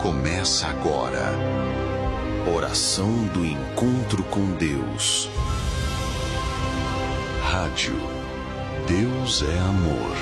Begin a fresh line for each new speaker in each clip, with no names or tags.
Começa agora. Oração do encontro com Deus. Rádio Deus é Amor.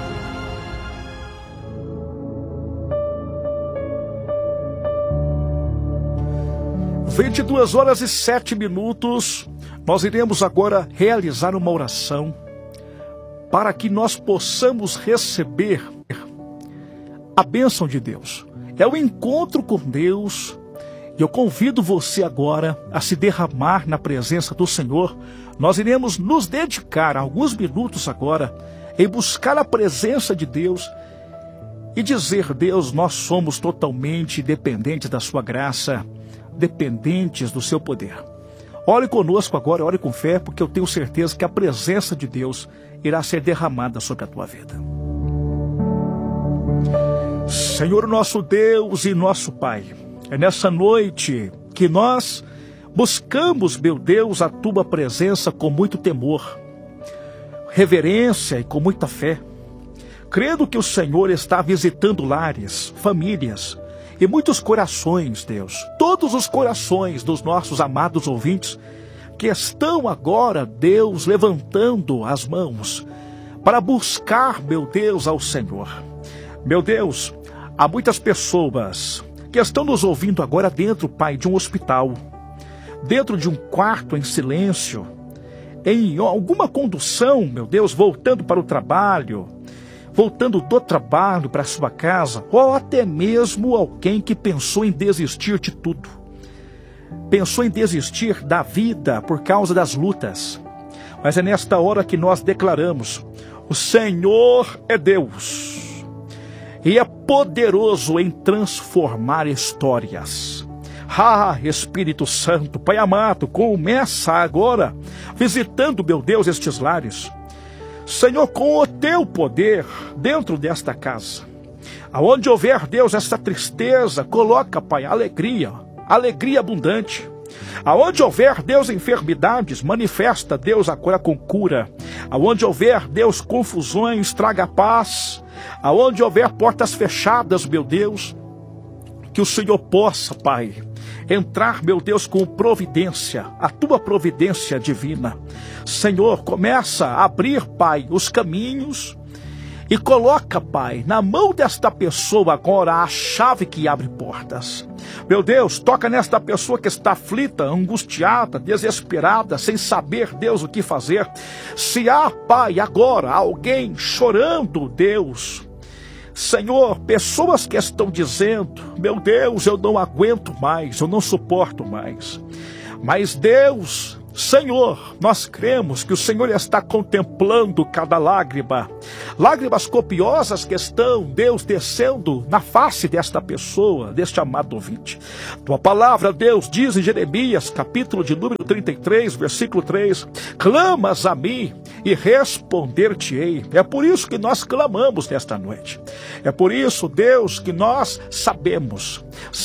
22h07. Nós iremos agora realizar uma oração para que nós possamos receber a bênção de Deus. É o encontro com Deus. E eu convido você agora a se derramar na presença do Senhor. Nós iremos nos dedicar alguns minutos agora em buscar a presença de Deus e dizer: Deus, nós somos totalmente dependentes da sua graça, dependentes do seu poder. Ore conosco agora, ore com fé, porque eu tenho certeza que a presença de Deus irá ser derramada sobre a tua vida. Senhor nosso Deus e nosso Pai, é nessa noite que nós buscamos, meu Deus, a tua presença com muito temor, reverência e com muita fé, crendo que o Senhor está visitando lares, famílias e muitos corações, Deus, todos os corações dos nossos amados ouvintes que estão agora, Deus, levantando as mãos para buscar, meu Deus, ao Senhor. Meu Deus, há muitas pessoas que estão nos ouvindo agora dentro, Pai, de um hospital, dentro de um quarto em silêncio, em alguma condução, meu Deus, voltando para o trabalho, voltando do trabalho para a sua casa, ou até mesmo alguém que pensou em desistir de tudo, pensou em desistir da vida por causa das lutas. Mas é nesta hora que nós declaramos: o Senhor é Deus e é poderoso em transformar histórias. Espírito Santo, Pai amado, começa agora visitando, meu Deus, estes lares. Senhor, com o teu poder dentro desta casa, aonde houver, Deus, esta tristeza, coloca, Pai, alegria abundante. Aonde houver, Deus, enfermidades, manifesta, Deus, agora com cura. Aonde houver, Deus, confusões, traga paz. Aonde houver portas fechadas, meu Deus, que o Senhor possa, Pai, entrar, meu Deus, com providência, a tua providência divina. Senhor, começa a abrir, Pai, os caminhos e coloca, Pai, na mão desta pessoa agora a chave que abre portas. Meu Deus, toca nesta pessoa que está aflita, angustiada, desesperada, sem saber, Deus, o que fazer. Se há, Pai, agora alguém chorando, Deus, Senhor, pessoas que estão dizendo: meu Deus, eu não aguento mais, eu não suporto mais. Mas Deus, Senhor, nós cremos que o Senhor está contemplando cada lágrima, lágrimas copiosas que estão, Deus, descendo na face desta pessoa, deste amado ouvinte. Tua palavra, Deus, diz em Jeremias, capítulo de número 33, versículo 3, clamas a mim e responder-te-ei. É por isso que nós clamamos nesta noite. É por isso, Deus, que nós sabemos,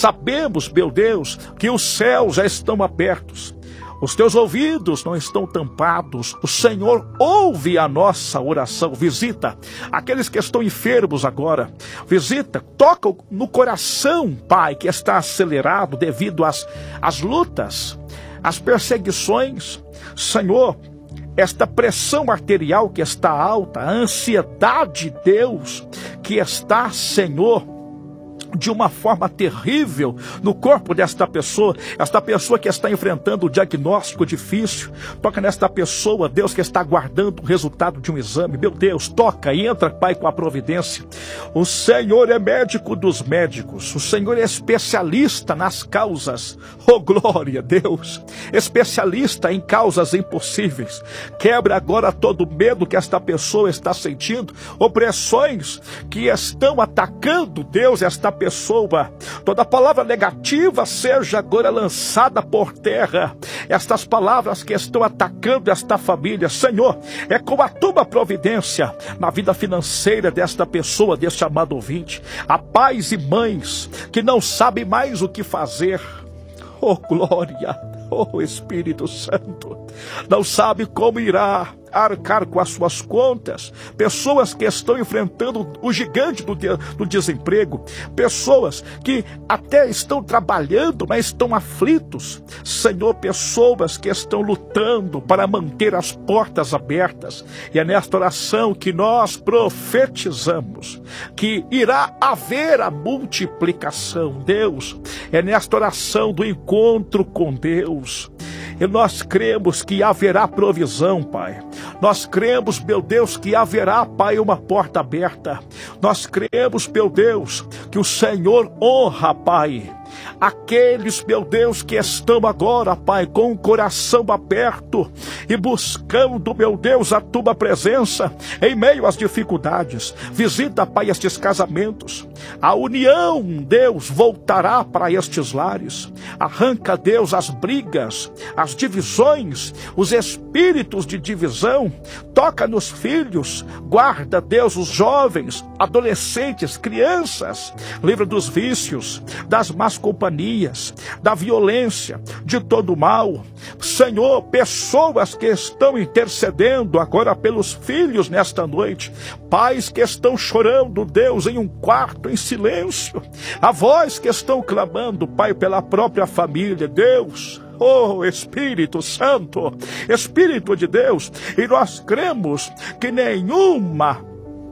meu Deus, que os céus já estão abertos. Os teus ouvidos não estão tampados. O Senhor ouve a nossa oração. Visita aqueles que estão enfermos agora. Visita, toca no coração, Pai, que está acelerado devido às lutas, às perseguições. Senhor, esta pressão arterial que está alta, a ansiedade, Deus, que está, Senhor, de uma forma terrível no corpo desta pessoa, esta pessoa que está enfrentando o diagnóstico difícil. Toca nesta pessoa, Deus, que está aguardando o resultado de um exame. Meu Deus, toca e entra, Pai, com a providência. O Senhor é médico dos médicos, o Senhor é especialista nas causas, oh glória a Deus, especialista em causas impossíveis. Quebra agora todo medo que esta pessoa está sentindo, opressões que estão atacando, Deus, esta pessoa. Toda palavra negativa seja agora lançada por terra. Estas palavras que estão atacando esta família, Senhor, é com a tua providência na vida financeira desta pessoa, deste amado ouvinte. Há pais e mães que não sabem mais o que fazer. Oh glória, oh Espírito Santo, não sabe como irá arcar com as suas contas, pessoas que estão enfrentando o gigante do desemprego, pessoas que até estão trabalhando, mas estão aflitos. Senhor, pessoas que estão lutando para manter as portas abertas. E é nesta oração que nós profetizamos que irá haver a multiplicação. Deus, é nesta oração do encontro com Deus. E nós cremos que haverá provisão, Pai. Nós cremos, meu Deus, que haverá, Pai, uma porta aberta. Nós cremos, meu Deus, que o Senhor honra, Pai, aqueles, meu Deus, que estão agora, Pai, com o coração aberto e buscando, meu Deus, a Tua presença em meio às dificuldades. Visita, Pai, estes casamentos. A união, Deus, voltará para estes lares. Arranca, Deus, as brigas, as divisões, os espíritos de divisão. Toca nos filhos. Guarda, Deus, os jovens, adolescentes, crianças. Livra dos vícios, das más companhias, da violência, de todo o mal. Senhor, pessoas que estão intercedendo agora pelos filhos nesta noite, pais que estão chorando, Deus, em um quarto, em silêncio, avós que estão clamando, Pai, pela própria família. Deus, oh Espírito Santo, Espírito de Deus, e nós cremos que nenhuma,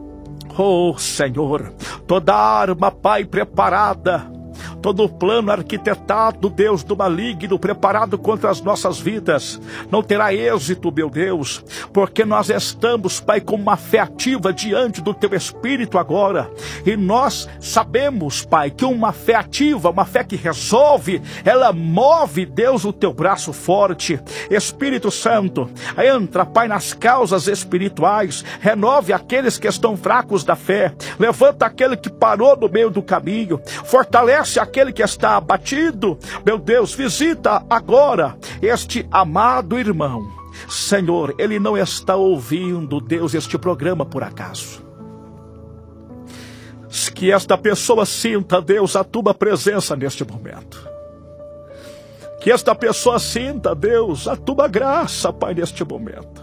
oh Senhor, toda arma, Pai, preparada, todo plano arquitetado, Deus, do maligno, preparado contra as nossas vidas, não terá êxito, meu Deus, porque nós estamos, Pai, com uma fé ativa diante do Teu Espírito agora, e nós sabemos, Pai, que uma fé ativa, uma fé que resolve, ela move, Deus, o Teu braço forte. Espírito Santo, entra, Pai, nas causas espirituais, renove aqueles que estão fracos da fé, levanta aquele que parou no meio do caminho, fortalece aquele que está abatido. Meu Deus, visita agora este amado irmão. Senhor, ele não está ouvindo, Deus, este programa por acaso. Que esta pessoa sinta, Deus, a Tua presença neste momento. Que esta pessoa sinta, Deus, a Tua graça, Pai, neste momento.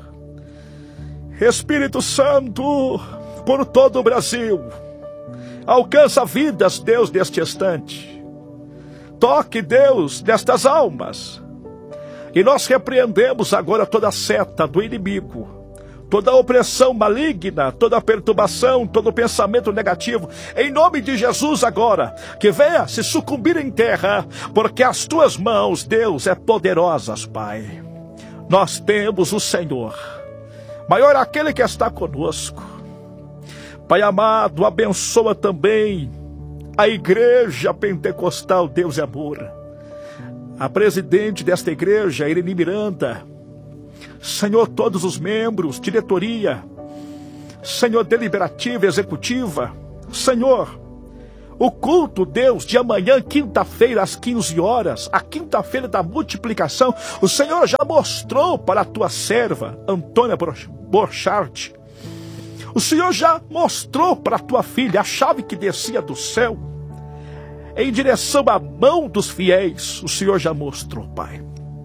Espírito Santo, por todo o Brasil, alcança vidas, Deus, neste instante. Toque, Deus, nestas almas. E nós repreendemos agora toda seta do inimigo, toda opressão maligna, toda perturbação, todo pensamento negativo. Em nome de Jesus agora, que venha se sucumbir em terra, porque as Tuas mãos, Deus, é poderosas, Pai. Nós temos o Senhor, maior aquele que está conosco. Pai amado, abençoa também a Igreja Pentecostal Deus e Amor, a presidente desta igreja, Irene Miranda, Senhor, todos os membros, diretoria, Senhor, deliberativa, executiva, Senhor, o culto, Deus, de amanhã, quinta-feira, às 15 horas, a quinta-feira da multiplicação, o Senhor já mostrou para a Tua serva, Antônia Borchardt. O Senhor já mostrou para a Tua filha a chave que descia do céu, em direção à mão dos fiéis. O Senhor já mostrou, Pai.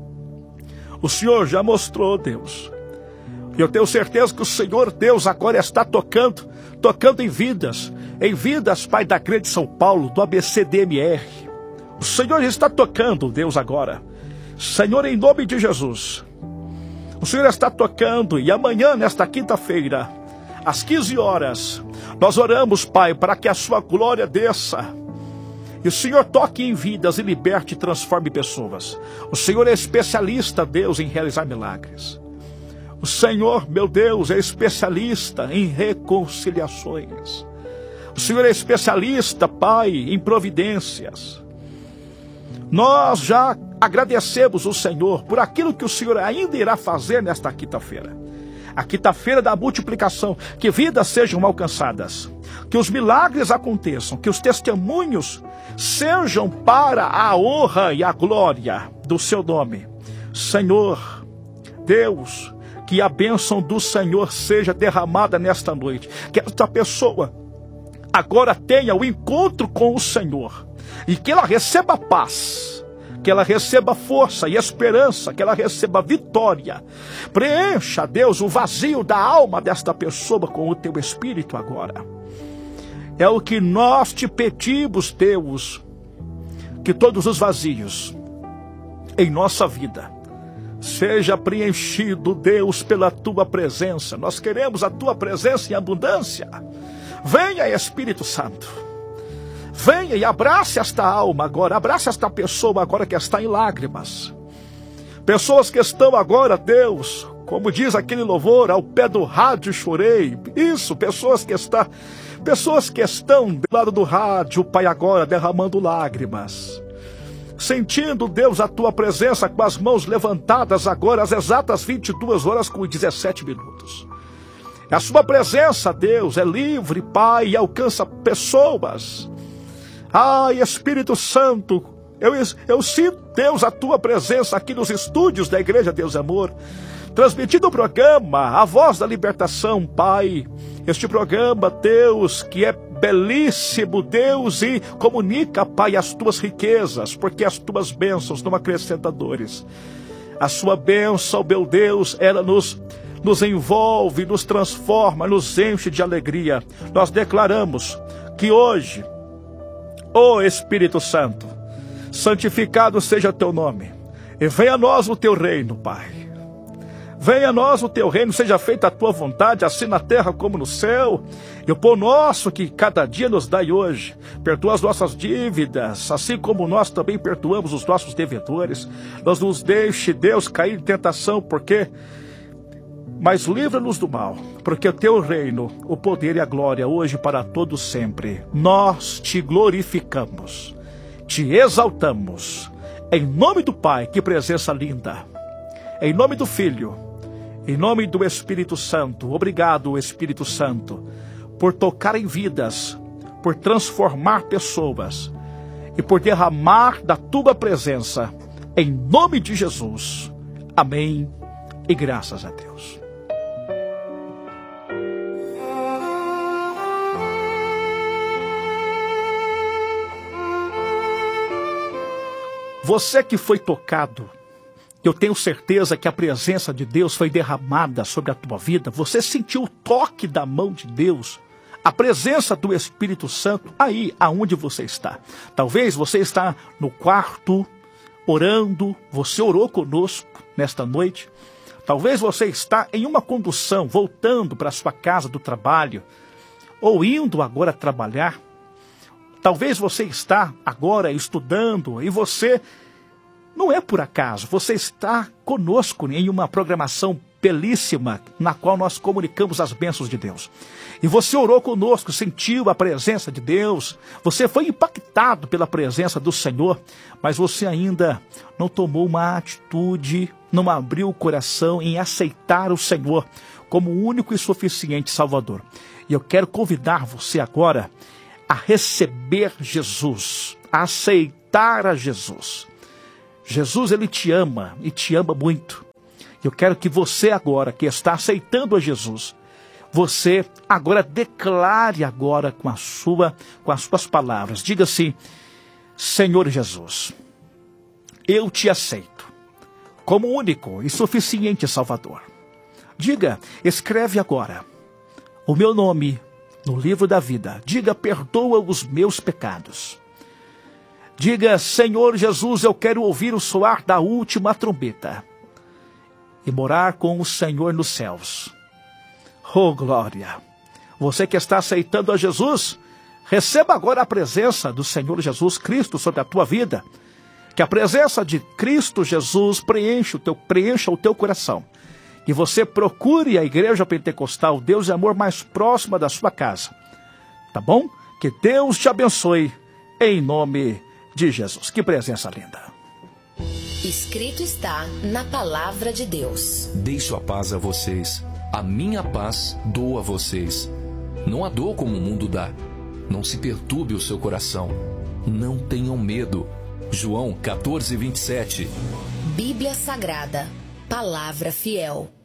O Senhor já mostrou, Deus. E eu tenho certeza que o Senhor, Deus, agora está tocando em vidas, Pai, da Grande São Paulo, do ABCDMR. O Senhor está tocando, Deus, agora. Senhor, em nome de Jesus. O Senhor está tocando, e amanhã, nesta quinta-feira, às 15 horas, nós oramos, Pai, para que a Sua glória desça. E o Senhor toque em vidas e liberte e transforme pessoas. O Senhor é especialista, Deus, em realizar milagres. O Senhor, meu Deus, é especialista em reconciliações. O Senhor é especialista, Pai, em providências. Nós já agradecemos o Senhor por aquilo que o Senhor ainda irá fazer nesta quinta-feira. A quinta-feira da multiplicação, que vidas sejam alcançadas, que os milagres aconteçam, que os testemunhos sejam para a honra e a glória do Seu nome. Senhor, Deus, que a bênção do Senhor seja derramada nesta noite, que esta pessoa agora tenha o encontro com o Senhor, e que ela receba paz, que ela receba força e esperança, que ela receba vitória. Preencha, Deus, o vazio da alma desta pessoa com o teu Espírito agora. É o que nós te pedimos, Deus, que todos os vazios em nossa vida seja preenchido, Deus, pela tua presença. Nós queremos a tua presença em abundância. Venha, Espírito Santo. Venha e abrace esta alma agora. Abrace esta pessoa agora que está em lágrimas. Pessoas que estão agora, Deus, como diz aquele louvor, ao pé do rádio chorei. Isso, pessoas que estão do lado do rádio, Pai, agora derramando lágrimas. Sentindo, Deus, a tua presença com as mãos levantadas agora, às exatas 22 horas com 17 minutos. A sua presença, Deus, é livre, Pai, e alcança pessoas. Ai, Espírito Santo, eu sinto, Deus, a tua presença aqui nos estúdios da Igreja Deus é Amor, transmitindo o programa A Voz da Libertação, Pai. Este programa, Deus, que é belíssimo, Deus, e comunica, Pai, as tuas riquezas, porque as tuas bênçãos não acrescentam dores. A sua bênção, meu Deus, ela nos envolve, nos transforma, nos enche de alegria. Nós declaramos que hoje, ó Espírito Santo, santificado seja teu nome, e venha a nós o teu reino, Pai. Venha a nós o teu reino, seja feita a tua vontade, assim na terra como no céu. E o pão nosso que cada dia nos dai hoje, perdoa as nossas dívidas, assim como nós também perdoamos os nossos devedores. Não nos deixe, Deus, cair em tentação, mas livra-nos do mal, porque o teu reino, o poder e a glória hoje para todos sempre. Nós te glorificamos, te exaltamos, em nome do Pai, que presença linda, em nome do Filho, em nome do Espírito Santo. Obrigado, Espírito Santo, por tocar em vidas, por transformar pessoas e por derramar da tua presença, em nome de Jesus. Amém e graças a Deus. Você que foi tocado, eu tenho certeza que a presença de Deus foi derramada sobre a tua vida. Você sentiu o toque da mão de Deus, a presença do Espírito Santo aí aonde você está. Talvez você está no quarto orando, você orou conosco nesta noite. Talvez você está em uma condução, voltando para a sua casa do trabalho, ou indo agora trabalhar. Talvez você está agora estudando e você não é por acaso, você está conosco em uma programação belíssima na qual nós comunicamos as bênçãos de Deus. E você orou conosco, sentiu a presença de Deus, você foi impactado pela presença do Senhor, mas você ainda não tomou uma atitude, não abriu o coração em aceitar o Senhor como o único e suficiente Salvador. E eu quero convidar você agora a receber Jesus, a aceitar a Jesus. Jesus, ele te ama e te ama muito. Eu quero que você agora, que está aceitando a Jesus, você agora declare agora com as suas palavras. Diga assim: Senhor Jesus, eu te aceito como único e suficiente Salvador. Diga, escreve agora o meu nome no livro da vida. Diga, perdoa os meus pecados. Diga, Senhor Jesus, eu quero ouvir o soar da última trombeta e morar com o Senhor nos céus. Oh, glória! Você que está aceitando a Jesus, receba agora a presença do Senhor Jesus Cristo sobre a tua vida. Que a presença de Cristo Jesus preencha o teu coração. E você procure a Igreja Pentecostal Deus de Amor mais próxima da sua casa. Tá bom? Que Deus te abençoe em nome de Jesus. Que presença linda.
Escrito está na palavra de Deus.
Deixo a paz a vocês. A minha paz dou a vocês. Não a dou como o mundo dá. Não se perturbe o seu coração. Não tenham medo. João 14:27.
Bíblia Sagrada. Palavra fiel.